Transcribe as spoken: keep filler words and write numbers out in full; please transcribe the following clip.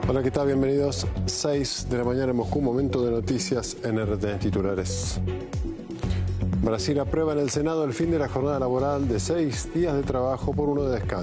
Hola, ¿qué tal? Bienvenidos. seis de la mañana en Moscú, momento de noticias en R T titulares. Brasil aprueba en el Senado el fin de la jornada laboral de seis días de trabajo por uno de descanso.